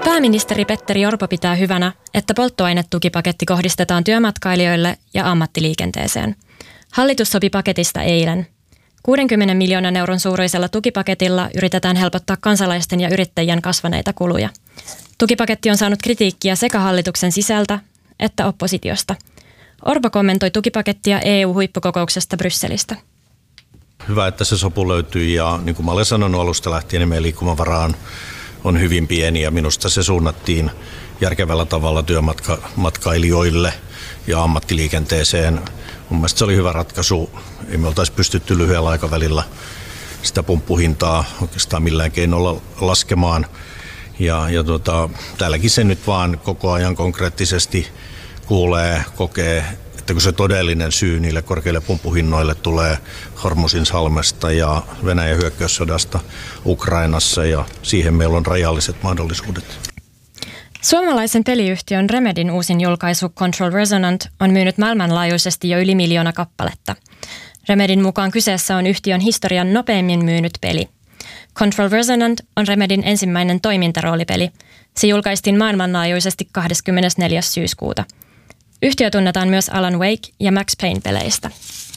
Pääministeri Petteri Orpo pitää hyvänä, että polttoainetukipaketti kohdistetaan työmatkailijoille ja ammattiliikenteeseen. Hallitus sopi paketista eilen. 60 miljoonan euron suuruisella tukipaketilla yritetään helpottaa kansalaisten ja yrittäjien kasvaneita kuluja. Tukipaketti on saanut kritiikkiä sekä hallituksen sisältä että oppositiosta. Orpo kommentoi tukipakettia EU-huippukokouksesta Brysselistä. Hyvä, että se sopu löytyi ja niin kuin mä olen sanonut alusta lähtien, niin meidän liikkumavaraan on hyvin pieni ja minusta se suunnattiin järkevällä tavalla työmatkailijoille ja ammattiliikenteeseen. Mun mielestä se oli hyvä ratkaisu. Ei me oltaisi pystytty lyhyellä aikavälillä sitä pumppuhintaa oikeastaan millään keinolla laskemaan. Täälläkin se nyt vaan koko ajan konkreettisesti kokee, että kun se todellinen syy niille korkeille pumppuhinnoille tulee Hormuzin salmesta ja Venäjän hyökkäyssodasta Ukrainassa ja siihen meillä on rajalliset mahdollisuudet. Suomalaisen peliyhtiön Remedin uusin julkaisu Control Resonant on myynyt maailmanlaajuisesti jo yli 1 miljoona kappaletta. Remedin mukaan kyseessä on yhtiön historian nopeimmin myynyt peli. Control Resonant on Remedin ensimmäinen toimintaroolipeli. Se julkaistiin maailmanlaajuisesti 24. syyskuuta. Yhtiö tunnetaan myös Alan Wake ja Max Payne-peleistä.